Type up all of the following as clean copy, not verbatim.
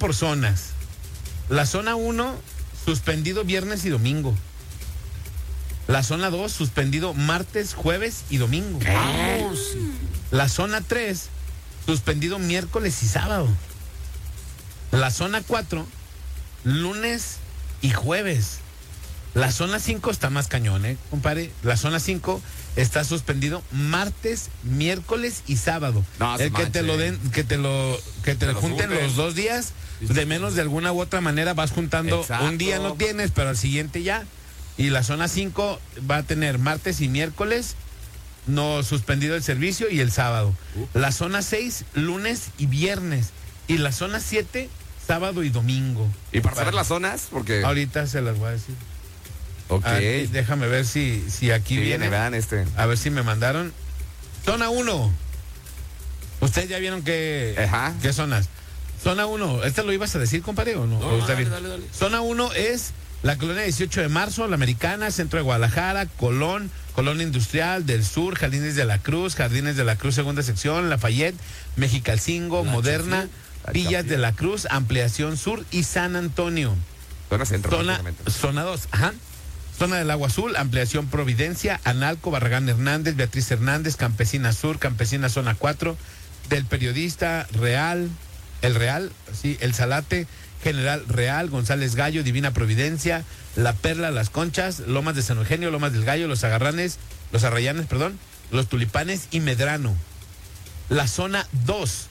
por zonas. La zona 1, suspendido viernes y domingo. La zona 2, suspendido martes, jueves y domingo. Vamos. La zona 3, suspendido miércoles y sábado. La zona 4, lunes y jueves. La zona 5 está más cañón, compadre. La zona 5 está suspendido martes, miércoles y sábado. No, el que te lo den, que te lo junten los 2 días, de menos de alguna u otra manera vas juntando. Exacto. Un día no tienes, pero al siguiente ya. Y la zona 5 va a tener martes y miércoles, no suspendido el servicio, y el sábado. La zona 6, lunes y viernes. Y la zona 7, sábado y domingo. ¿Y para saber las zonas? Porque... Ahorita se las voy a decir. Ok. Déjame ver si aquí viene. Vean A ver si me mandaron. Zona 1. ¿Ustedes ya vieron qué zonas? Zona 1. ¿Esta lo ibas a decir, compadre, o no? No, dale. Zona 1 es la colonia 18 de marzo, la Americana, centro de Guadalajara, Colón, Colonia Industrial del Sur, Jardines de la Cruz, segunda sección, Lafayette, Mexicalcingo, Moderna, Villas de la Cruz, Ampliación Sur y San Antonio. Zona centro. Zona 2, Zona del Agua Azul, Ampliación Providencia, Analco, Barragán Hernández, Beatriz Hernández, Campesina Sur, Campesina Zona 4, del Periodista Real, El Salate, General Real, González Gallo, Divina Providencia, La Perla, Las Conchas, Lomas de San Eugenio, Lomas del Gallo, Los Arrayanes, Los Tulipanes y Medrano. La zona 2.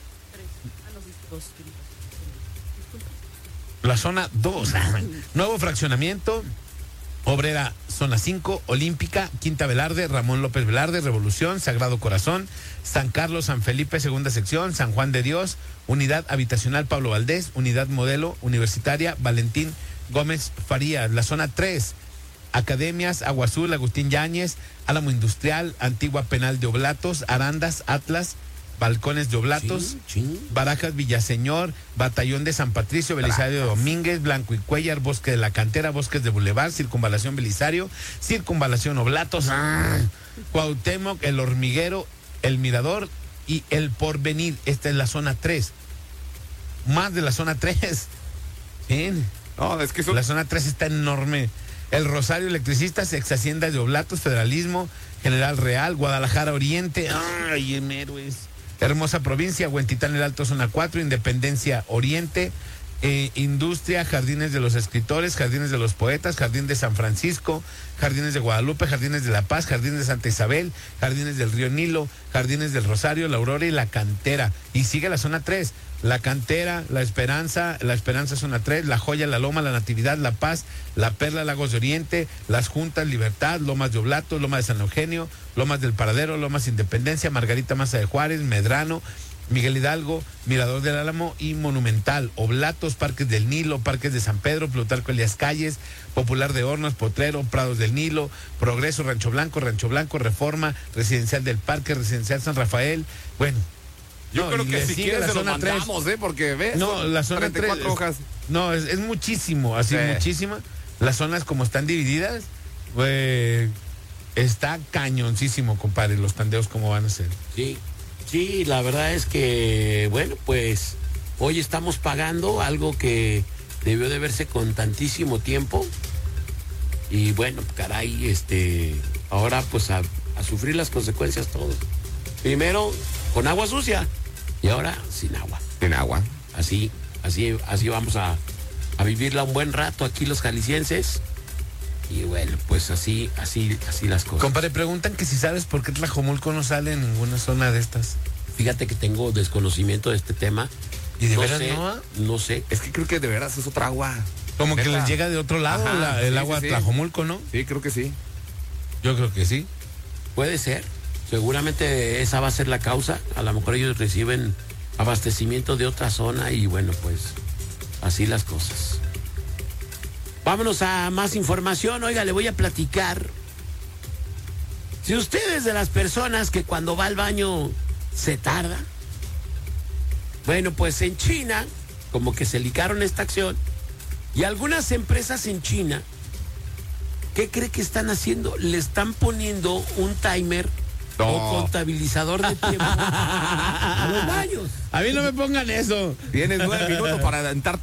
La zona 2. Nuevo fraccionamiento. Obrera, zona 5, Olímpica, Quinta Velarde, Ramón López Velarde, Revolución, Sagrado Corazón, San Carlos, San Felipe, segunda sección, San Juan de Dios, Unidad Habitacional Pablo Valdés, Unidad Modelo Universitaria Valentín Gómez Farías. La zona 3, Academias, Agua Azul, Agustín Yáñez, Álamo Industrial, Antigua Penal de Oblatos, Arandas, Atlas, Balcones de Oblatos, Barajas, Villaseñor, Batallón de San Patricio, Belisario Domínguez, Blanco y Cuellar, Bosque de la Cantera, Bosques de Boulevard, Circunvalación Belisario, Circunvalación Oblatos, Cuauhtémoc, El Hormiguero, El Mirador y El Porvenir. Esta es la zona 3. Más de la zona 3. Bien. No, es que La zona 3 está enorme. El Rosario, Electricistas, Ex Hacienda de Oblatos, Federalismo, General Real, Guadalajara Oriente, Héroes. Hermosa Provincia, Huentitán el Alto, zona 4, Independencia Oriente, Industria, Jardines de los Escritores, Jardines de los Poetas, Jardín de San Francisco, Jardines de Guadalupe, Jardines de La Paz, Jardines de Santa Isabel, Jardines del Río Nilo, Jardines del Rosario, La Aurora y La Cantera. Y sigue la zona 3, La Cantera, La Esperanza zona 3, La Joya, La Loma, La Natividad, La Paz, La Perla, Lagos de Oriente, Las Juntas, Libertad, Lomas de Oblatos, Lomas de San Eugenio, Lomas del Paradero, Lomas Independencia, Margarita Maza de Juárez, Medrano, Miguel Hidalgo, Mirador del Álamo y Monumental, Oblatos, Parques del Nilo, Parques de San Pedro, Plutarco Elías Calles, Popular de Hornos, Potrero, Prados del Nilo, Progreso, Rancho Blanco, Reforma, Residencial del Parque, Residencial San Rafael. Bueno, yo creo que si quieres se lo mandamos, porque ves. No, la zona 3. Hojas. No, es muchísimo, así muchísima. Las zonas como están divididas, está cañoncísimo, compadre, los tandeos como van a ser. Sí, la verdad es que, bueno, pues hoy estamos pagando algo que debió de verse con tantísimo tiempo. Y bueno, caray, ahora pues a sufrir las consecuencias todos. Primero con agua sucia y ahora sin agua. Sin agua. Así vamos a vivirla un buen rato aquí los jaliscienses. Y bueno, pues así las cosas. Compadre, preguntan que si sabes por qué Tlajomulco no sale en ninguna zona de estas. Fíjate que tengo desconocimiento de este tema. ¿Y de veras no? No sé. Es que creo que de veras es otra agua. Como que les llega de otro lado. Ajá, el agua a Tlajomulco, ¿no? Sí, creo que sí. Yo creo que sí. Puede ser. Seguramente esa va a ser la causa. A lo mejor ellos reciben abastecimiento de otra zona y bueno, pues así las cosas. Vámonos a más información. Oiga, le voy a platicar. Si usted es de las personas que cuando va al baño se tarda, bueno, pues en China, como que se licaron esta acción, y algunas empresas en China, ¿qué cree que están haciendo? Le están poniendo un timer o contabilizador de tiempo a los baños. A mí no me pongan eso. Tienes 9 minutos para adentrarte